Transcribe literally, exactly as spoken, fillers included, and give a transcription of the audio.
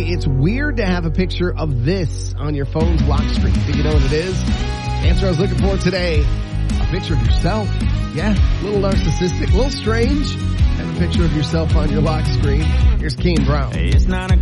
it's weird to have a picture of this on your phone's lock screen. Think you know what it is? The answer I was looking for today, a picture of yourself. Yeah, a little narcissistic, a little strange. Have a picture of yourself on your lock screen. Here's Kane Brown. It's not a